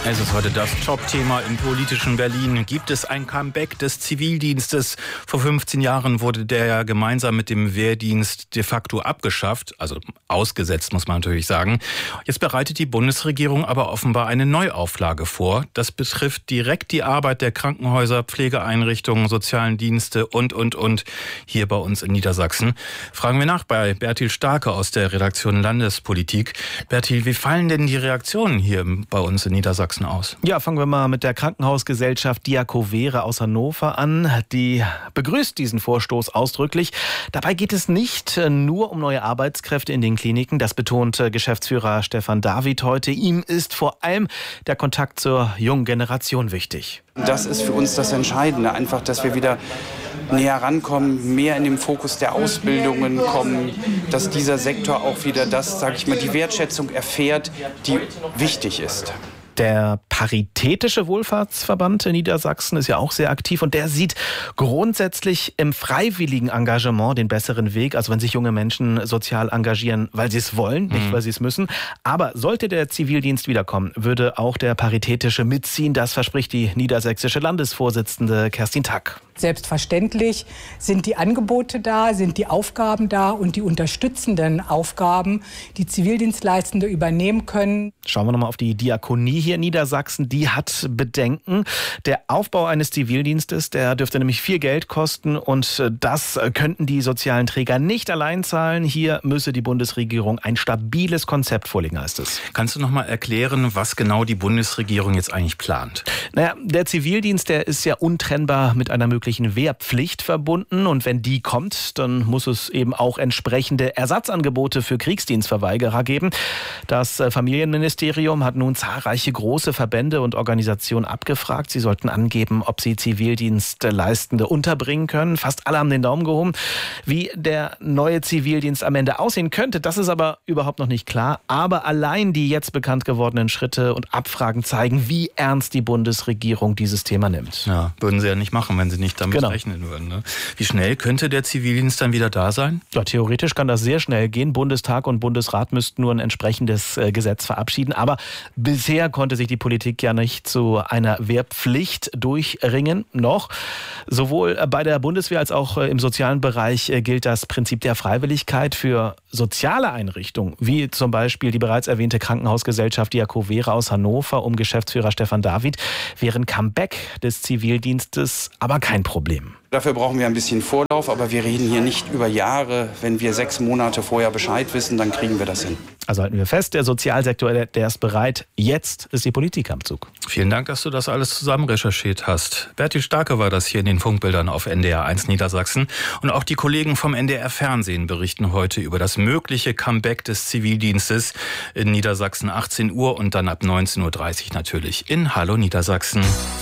Es ist heute das Top-Thema im politischen Berlin. Gibt es ein Comeback des Zivildienstes? Vor 15 Jahren wurde der ja gemeinsam mit dem Wehrdienst de facto abgeschafft, also ausgesetzt, muss man natürlich sagen. Jetzt bereitet die Bundesregierung aber offenbar eine Neuauflage vor. Das betrifft direkt die Arbeit der Krankenhäuser, Pflegeeinrichtungen, sozialen Dienste und hier bei uns in Niedersachsen. Fragen wir nach bei Bertil Starke aus der Redaktion Landespolitik. Bertil, wie fallen denn die Reaktionen hier bei uns in Niedersachsen aus? Ja, fangen wir mal mit der Krankenhausgesellschaft Diakovere aus Hannover an. Die begrüßt diesen Vorstoß ausdrücklich. Dabei geht es nicht nur um neue Arbeitskräfte in den Kliniken. Das betont Geschäftsführer Stefan David heute. Ihm ist vor allem der Kontakt zur jungen Generation wichtig. Das ist für uns das Entscheidende, einfach, dass wir wieder näher rankommen, mehr in den Fokus der Ausbildungen kommen, dass dieser Sektor auch wieder die Wertschätzung erfährt, die wichtig ist. Der Paritätische Wohlfahrtsverband in Niedersachsen ist ja auch sehr aktiv und der sieht grundsätzlich im freiwilligen Engagement den besseren Weg, also wenn sich junge Menschen sozial engagieren, weil sie es wollen, nicht weil sie es müssen. Aber sollte der Zivildienst wiederkommen, würde auch der Paritätische mitziehen. Das verspricht die niedersächsische Landesvorsitzende Kerstin Tack. Selbstverständlich sind die Angebote da, sind die Aufgaben da und die unterstützenden Aufgaben, die Zivildienstleistende übernehmen können. Schauen wir nochmal auf die Diakonie hier in Niedersachsen. Die hat Bedenken. Der Aufbau eines Zivildienstes, der dürfte nämlich viel Geld kosten und das könnten die sozialen Träger nicht allein zahlen. Hier müsse die Bundesregierung ein stabiles Konzept vorlegen, heißt es. Kannst du nochmal erklären, was genau die Bundesregierung jetzt eigentlich plant? Naja, der Zivildienst, der ist ja untrennbar mit einer möglichen Wehrpflicht verbunden und wenn die kommt, dann muss es eben auch entsprechende Ersatzangebote für Kriegsdienstverweigerer geben. Das Familienministerium hat nun zahlreiche große Verbände und Organisationen abgefragt. Sie sollten angeben, ob sie Zivildienstleistende unterbringen können. Fast alle haben den Daumen gehoben. Wie der neue Zivildienst am Ende aussehen könnte, das ist aber überhaupt noch nicht klar. Aber allein die jetzt bekannt gewordenen Schritte und Abfragen zeigen, wie ernst die Bundesregierung dieses Thema nimmt. Ja, würden sie ja nicht machen, wenn sie nicht damit rechnen würden. Ne? Wie schnell könnte der Zivildienst dann wieder da sein? Ja, theoretisch kann das sehr schnell gehen. Bundestag und Bundesrat müssten nur ein entsprechendes Gesetz verabschieden. Aber bisher konnte sich die Politik ja nicht zu einer Wehrpflicht durchringen. Noch. Sowohl bei der Bundeswehr als auch im sozialen Bereich gilt das Prinzip der Freiwilligkeit für soziale Einrichtungen, wie zum Beispiel die bereits erwähnte Krankenhausgesellschaft Diakovere aus Hannover um Geschäftsführer Stefan David, wäre ein Comeback des Zivildienstes aber kein Problem. Dafür brauchen wir ein bisschen Vorlauf, aber wir reden hier nicht über Jahre. Wenn wir 6 Monate vorher Bescheid wissen, dann kriegen wir das hin. Also halten wir fest, der Sozialsektor, der ist bereit. Jetzt ist die Politik am Zug. Vielen Dank, dass du das alles zusammen recherchiert hast. Bertil Starke war das hier in den Funkbildern auf NDR 1 Niedersachsen. Und auch die Kollegen vom NDR Fernsehen berichten heute über das mögliche Comeback des Zivildienstes in Niedersachsen 18 Uhr und dann ab 19.30 Uhr natürlich in Hallo Niedersachsen.